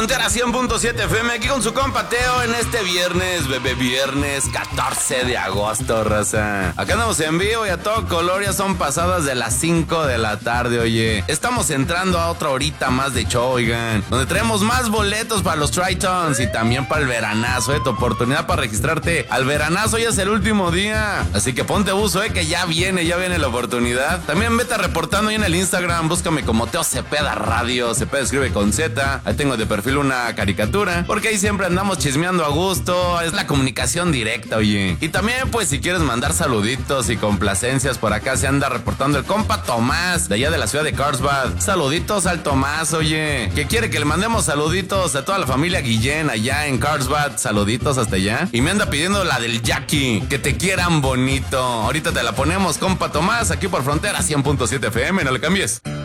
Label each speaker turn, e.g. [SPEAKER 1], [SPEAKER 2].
[SPEAKER 1] Frontera 100.7 FM, aquí con su compa Teo en este viernes, viernes 14 de agosto, raza. Acá andamos en vivo y a todo color, ya son pasadas de las 5 de la tarde, oye. Estamos entrando a otra horita más de show, oigan, donde traemos más boletos para los Tritons y también para el veranazo, tu oportunidad para registrarte al veranazo ya es el último día. Así que ponte buzo, que ya viene la oportunidad. También vete reportando ahí en el Instagram, búscame como Teo Cepeda Radio, Cepeda escribe con Z, ahí tengo de perfil una caricatura, porque ahí siempre andamos chismeando a gusto, es la comunicación directa, oye. Y también, pues, si quieres mandar saluditos y complacencias, por acá se anda reportando el compa Tomás, de allá de la ciudad de Carlsbad. Saluditos al Tomás, oye, que quiere que le mandemos saluditos a toda la familia Guillén allá en Carlsbad, saluditos hasta allá. Y me anda pidiendo la del Jackie, que te quieran bonito. Ahorita te la ponemos, compa Tomás, aquí por Frontera 100.7 FM, no le cambies.